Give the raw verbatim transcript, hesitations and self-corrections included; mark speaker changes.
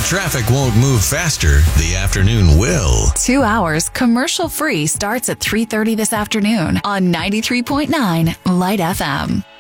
Speaker 1: traffic won't move faster, the afternoon will.
Speaker 2: Two hours commercial free starts at three thirty this afternoon on ninety-three point nine Light F M.